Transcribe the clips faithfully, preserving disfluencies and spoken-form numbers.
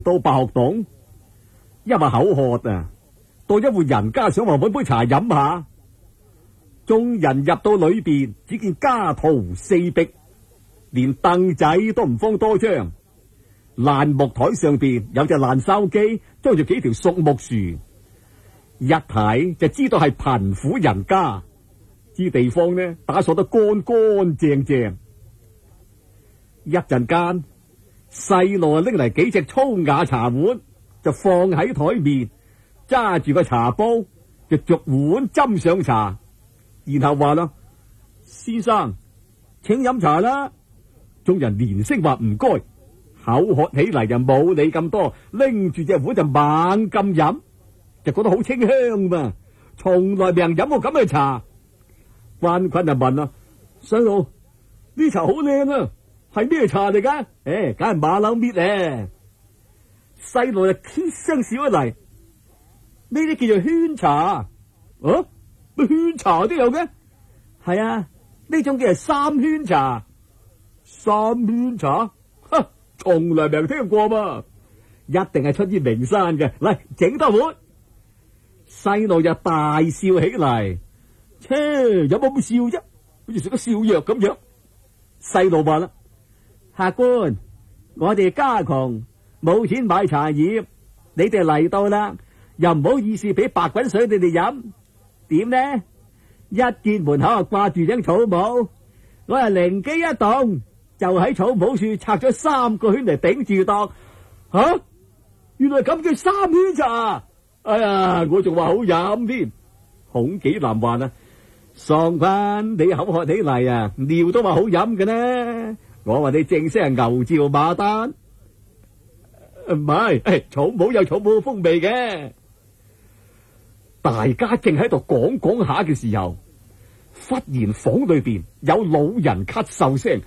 到白鶴洞，因為口渴啊，到一戶人家想話搵杯茶飲下。眾人入到裏邊，只見家徒四壁，連凳仔都唔方多張。爛木台上邊有隻爛筲箕，裝住幾條熟木樹，一睇就知道係貧苦人家。知地方呢打掃得乾乾淨淨。一陣間，細路啊拎嚟幾隻粗瓦茶碗，就放喺台面，揸住個茶煲，就逐碗斟上茶，然後話啦：先生，請飲茶啦。眾人連聲話唔該，口渴起嚟就冇理咁多，拎住隻碗就猛咁飲，就覺得好清香嘛，從來未人飲過咁嘅茶。關坤就問啦：細路，呢茶好靚啊，係咩茶嚟噶？誒、欸，梗係馬騮搣咧。細路就怯聲笑一嚟：呢啲叫做圈茶。啊，乜圈茶都有嘅？係啊，呢種叫係三圈茶。三圈茶？哈，從來未聽過嘛，一定係出自名山嘅。嚟，整多碗。細路就大笑起嚟。切，有冇咁笑啫？好似食咗笑藥咁樣。細路話啦：客官，我哋家窮，冇錢買茶葉，你哋嚟到啦，又唔好意思俾白滾水你哋飲，點呢？一見門口啊掛住張草帽，我係靈機一動，就喺草帽處拆咗三個圈嚟頂住檔。吓、啊，原來咁叫三圈茶。哎呀，我仲話好飲添。孔紀南話啊：喪坤，你口渴起嚟啊，尿都話好飲嘅呢。我話你正式係牛照馬丹，唔係，誒，草帽有草帽嘅風味嘅。大家正喺度講講下嘅時候，忽然房裏邊有老人咳嗽聲。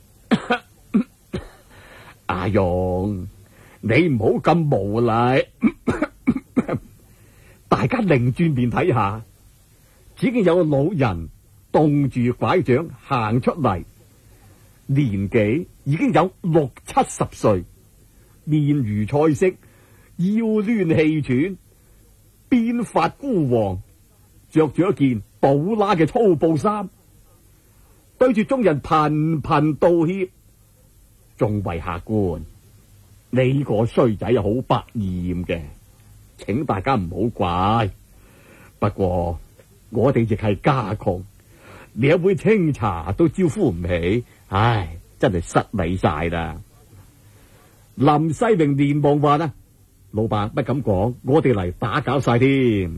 阿勇，你唔好咁無賴。大家擰轉面睇下，只見有個老人凍住拐杖行出嚟，年紀已經有六七十歲，面如菜色，腰攣氣喘，鬢髮枯黃，着住一件倒拉嘅粗布衫，對住眾人頻頻道歉。眾位客官，呢個衰仔好百厭嘅，請大家唔好怪。不過我哋亦係家窮，連一杯清茶都招呼唔起，唉，真係失禮晒啦。林世榮連忙話啦：老闆不敢講，我哋嚟打攪晒添。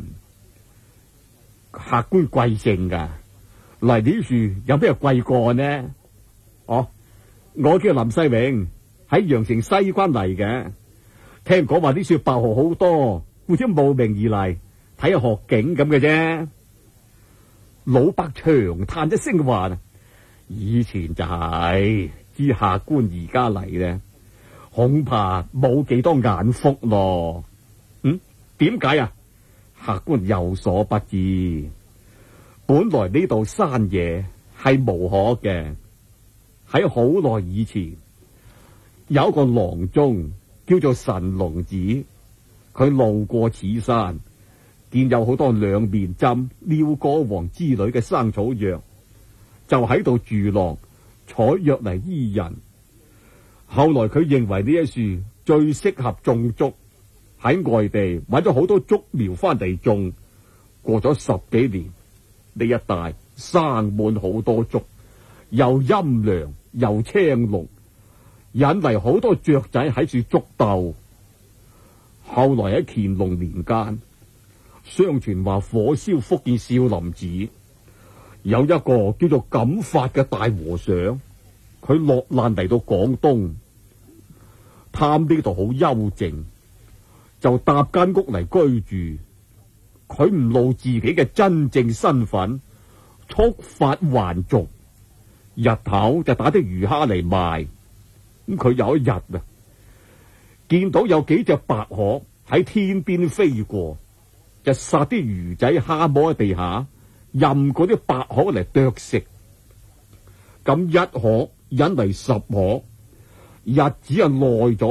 客官貴姓噶？嚟呢處有咩貴幹呢？哦，我叫林世榮，喺陽城西關嚟嘅。聽講話呢處白河好多，故此慕名而嚟睇下學景咁嘅啫。老伯長嘆一聲話：以前就係、是，知客官而家嚟咧，恐怕冇幾多眼福咯。嗯，點解啊？客官有所不知，本來呢度山野係無可嘅。喺好耐以前，有一個郎中叫做神龍子，佢路過此山，見有好多兩面針、廖果王之類嘅生草藥，就喺度住廊採藥嚟醫人。後來佢認為呢一樹最適合種竹，喺外地揾咗好多竹苗翻嚟種。過咗十幾年，呢一帶生滿好多竹，又陰涼又青綠，引嚟好多雀仔喺處捉鬥。後來喺乾隆年間，相傳話火燒福建少林寺，有一個叫做錦發嘅大和尚，佢落難嚟到廣東，貪呢度好幽靜，就搭間屋嚟居住。佢唔露自己嘅真正身份，束髮還俗，日頭就打啲魚蝦嚟賣。咁佢有一日啊，見到有幾隻白鶴喺天邊飛過，就撒啲魚仔蝦摸喺地下，任嗰啲白鶴嚟啄食。咁一鶴引嚟十鶴，日子啊耐咗啦，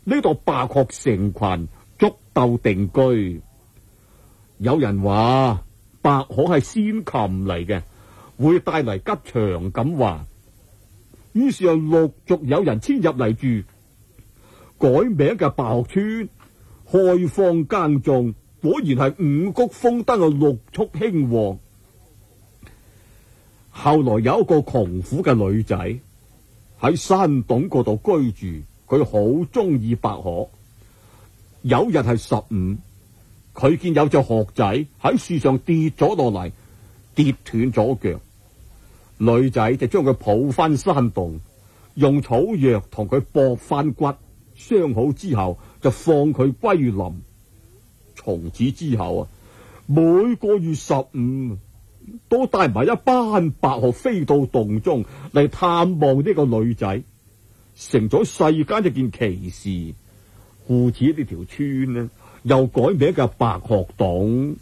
呢度白鶴成群，捉鬥定居。有人話白鶴係仙禽嚟嘅，會帶嚟吉祥咁話。於是又陸續有人遷入嚟住，改名嘅白鶴村，開荒耕種，果然係五穀豐登嘅六畜興旺。後來有一個窮苦嘅女仔喺山洞嗰度居住，佢好中意白鶴。有日係十五，佢見有隻鶴仔喺樹上跌咗落嚟，跌斷咗腳。女仔就將佢抱翻山洞，用草藥同佢駁翻骨，傷好之後就放佢歸林。從此之後啊，每個月十五都帶埋一班白鶴飛到洞中嚟探望呢個女仔，成咗世間一件奇事。故此呢條村呢，又改名叫白鶴洞。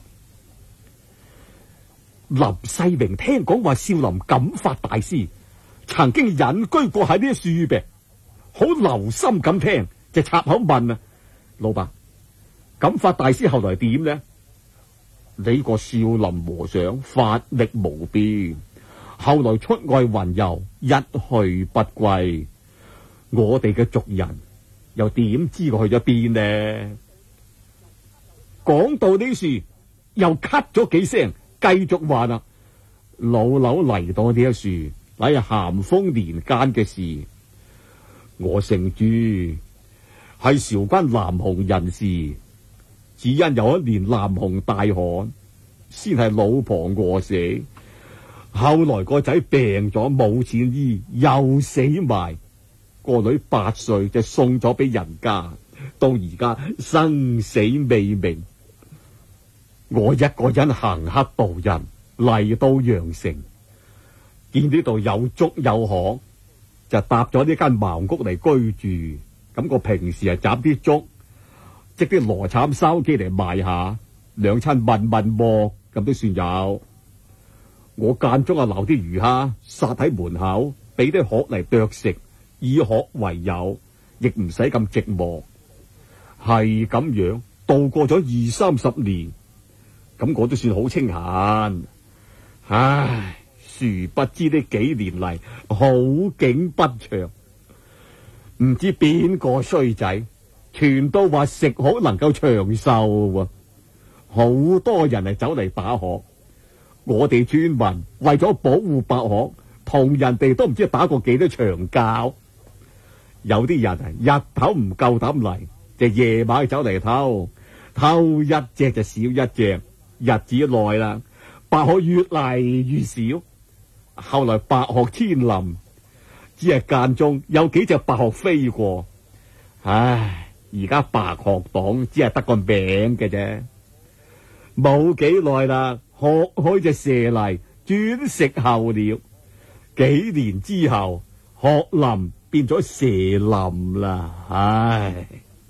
林世榮聽講話少林錦法大師曾經隱居過喺呢啲樹邊，好留心咁聽，就插口問啊，老伯，錦法大師後來點呢？呢個少林和尚法力無邊，後來出外雲遊，一去不歸。我哋嘅族人又點知佢去咗邊呢？講到呢樹，又咳咗幾聲，繼續話啦：老柳嚟到呢一樹，乃係咸豐年間嘅事。我姓朱，係韶關南雄人士，只因有一年南雄大旱，先係老婆餓死，後來個仔病咗冇錢醫，又死埋，個女八歲就送咗俾人家，到而家生死未明。我一個人行乞渡人嚟到陽城，見呢度有竹有河，就搭咗呢間茅屋嚟居住。咁我平時係斬啲竹，即啲羅慘筲箕嚟賣下，兩餐問問鑊咁都算有。我間中啊留啲魚蝦撒喺門口，俾啲鶴嚟啄食，以鶴為友，亦唔使咁寂寞。係咁樣度過咗二三十年，咁我都算好清閒。唉，殊不知呢幾年嚟好景不長，唔知邊個衰仔全都話食鶴能夠長壽，好多人係走嚟打鶴。我哋村民為咗保護白鶴，同人哋都唔知打過幾多場交。有啲人啊，日頭唔夠膽嚟，就夜晚走嚟偷，偷一隻就少一隻。日子耐啦，白鶴越嚟越少。後來白鶴遷林，只係間中有幾隻白鶴飛過。唉，而家白鶴黨只係得個名嘅啫。冇幾耐啦，鶴開隻蛇嚟轉食候鳥。幾年之後，鶴林變咗蛇林啦。唉，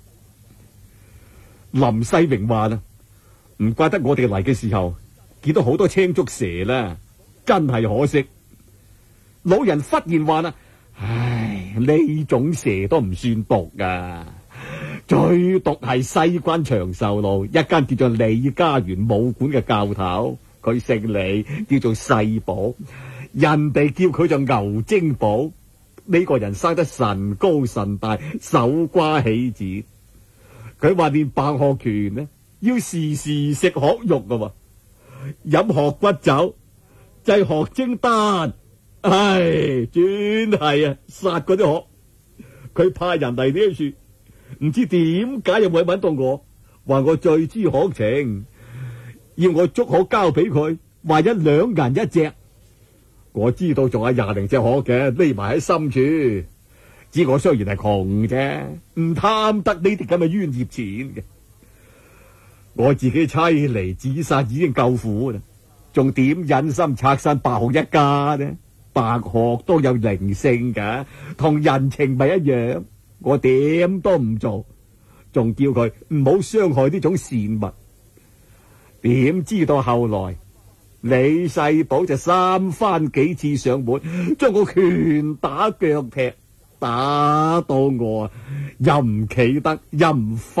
林世榮話啦，唔怪得我哋嚟嘅時候見到好多青竹蛇啦，真係可惜。老人忽然話啦，唉，呢種蛇都唔算毒噶，最毒係西關長壽路一間叫做李家園武館嘅教頭，佢姓李，叫做世寶，人哋叫佢做牛精寶。呢、這個人生得神高神大，手瓜起子。佢話練白鶴拳呢，要時時食鶴肉噶，飲鶴骨酒，製鶴精丹。唉，專係啊，殺嗰啲鶴。佢派人嚟呢一處，唔知點解又會揾到我，話我最知鶴情，要我捉鶴交俾佢，話一兩銀一隻。我知道仲有廿零隻鶴嘅，匿埋喺深處。知我雖然係窮啫，唔貪得呢啲咁嘅冤孽錢嘅。我自己妻離子散已經夠苦啦，仲點忍心拆散白鶴一家呢？白鶴都有靈性噶，同人情咪一樣。我點都唔做，仲叫佢唔好傷害呢種善物。點知道後來李世寶就三番幾次上門，將我拳打腳踢， 打到我又唔企得，又唔